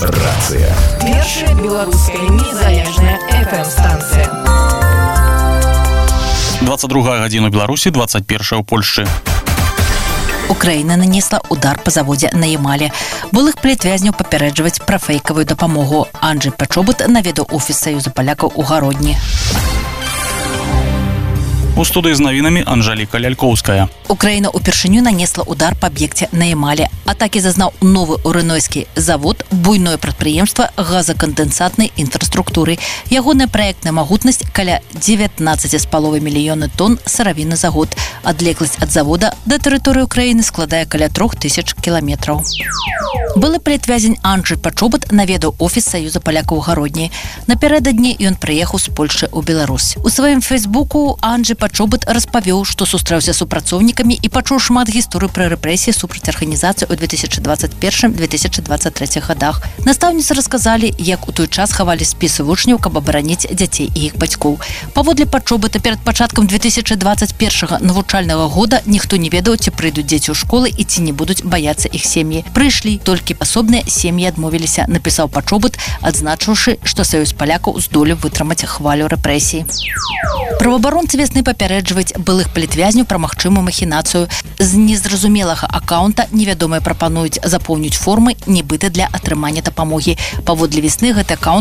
Рацыя. Першая беларуская незалежная FM-станцыя. 22 гадзіну Беларусі, 21 у Польшчы. Украіна нанесла удар па заводзе на Ямале. Былых палітвязняў папярэджваць пра фэйкавую дапамогу. Анджэй Пачобут наведаў офіс Саюза палякаў у Гародні. У студыі з навінамі Анжаліка Лялькоўская. Украіна ўпершыню нанесла удар па аб'екце на Ямале. Атакі зазнаў новы урынойскі завод, буйное прадпрыемства газакандэнсатнай інфраструктуры. Ягоная праектная магутнасць каля 19,5 мільёны тонн сыравіны за год. Адлегласць ад завода да тэрыторыі Украіны складае каля 3000 кіламетраў. Былы палітвязень Анджэй Пачобут наведаў офіс Саюза палякаў у Гародні. Напярэдадні ён прыехаў з Польшчы ў Беларусь. У сваім фэйсбуку Анджэй Пачобут распавёў, што сустрэўся з супрацоўнікамі і пачуў шмат гісторый пра рэпрэсіі супраць арганізацыі ў 2021-2023 годах. Настаўніцы расказалі, як у той час хавалі спісы вучняў, каб абараніць дзяцей і іх бацькоў. Паводле Пачобута, перад пачаткам 2021 навучальнага года ніхто не ведаў, ці прыйдуць дзеці ў школы і ці не будуць баяцца іх сем'і. Прыйшлі, толькі асобныя сем'і адмовіліся, напісаў Пачобут, адзначыўшы, што Саюз палякаў здолеў вытрымаць хвалю рэпрэсій. Праваабаронцы вясны папярэджваюць былых палітвязняў пра магчымую махінацыю. З незразумелага акаунта невядомыя прапануюць запоўніць формы, нібыта для атрымання дапамогі. Паводле вясны гэты акаунт